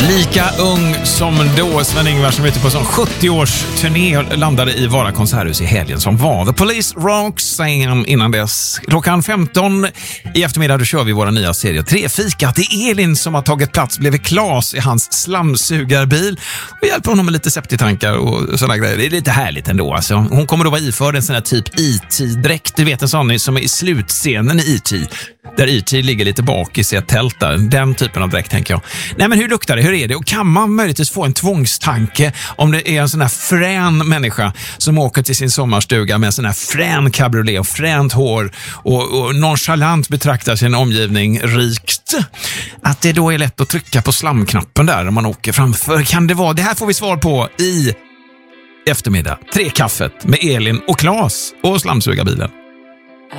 Lika ung som då. Sven-Ingvar som är ute på sån 70-års-turné och landade i Vara konserthus i helgen som var. The Police Roxanne innan dess. Klockan 15 i eftermiddag då kör vi våra nya serie 3 fika. Det är Elin som har tagit plats bredvid Claes i hans slamsugarbil och hjälper honom med lite septitankar och sådana grejer. Det är lite härligt ändå alltså. Hon kommer då vara iförd en sån här typ IT-dräkt. Du vet en sån som är i slutscenen i IT. Där IT ligger lite bak i sitt tält där. Den typen av dräkt tänker jag. Nej men hur luktar det? Hur är det? Och kan man möjligtvis få en tvångstanke om det är en sån här frän människa som åker till sin sommarstuga med en sån här frän cabriolet och fränt hår och nonchalant betraktar sin omgivning rikt. Att det då är lätt att trycka på slamknappen där när man åker framför. Kan det vara? Det här får vi svar på i eftermiddag. 3 kaffet med Elin och Claes och slamsugarbilen.